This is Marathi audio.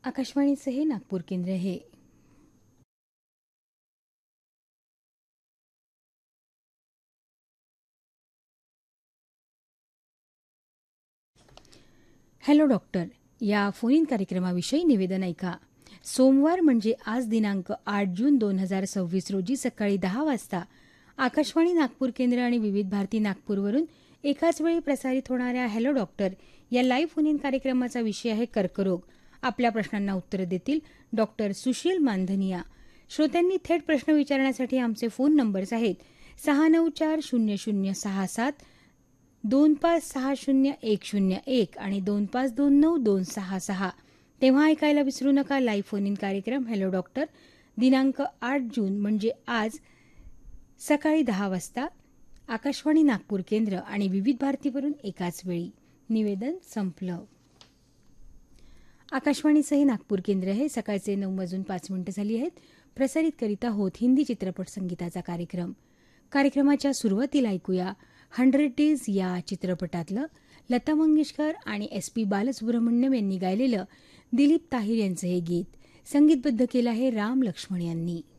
आकाशवाणीचं हे नागपूर केंद्र आहे. हॅलो डॉक्टर या फोन इन कार्यक्रमाविषयी निवेदन ऐका. सोमवार म्हणजे आज दिनांक 8 जून 2026 रोजी सकाळी 10 वाजता आकाशवाणी नागपूर केंद्र आणि विविध भारती नागपूरवरून एकाच वेळी प्रसारित होणाऱ्या हॅलो डॉक्टर या लाईव्ह फोन इन कार्यक्रमाचा विषय आहे कर्करोग. आपल्या प्रश्नांना उत्तरं देतील डॉक्टर सुशील मानधनिया. श्रोत्यांनी थेट प्रश्न विचारण्यासाठी आमचे फोन नंबर्स आहेत 6940067 25600101 आणि 25292266. तेव्हा ऐकायला विसरू नका लाईव्ह फोन इन कार्यक्रम हॅलो डॉक्टर दिनांक 8 जून म्हणजे आज सकाळी 10 वाजता आकाशवाणी नागपूर केंद्र आणि विविध भारतीवरून एकाच वेळी. निवेदन संपलं. आकाशवाणीचं हे नागपूर केंद्र हे सकाळचे 9:05 झाली आहेत. प्रसारित करीत आहोत हिंदी चित्रपट संगीताचा कार्यक्रम. कार्यक्रमाच्या सुरुवातीला ऐकूया 100 डेज या चित्रपटातलं लता मंगेशकर आणि SP बालसुब्रह्मण्यम यांनी गायलेलं दिलीप ताहीर यांचं हे गीत. संगीतबद्ध केलं आहे राम लक्ष्मण यांनी.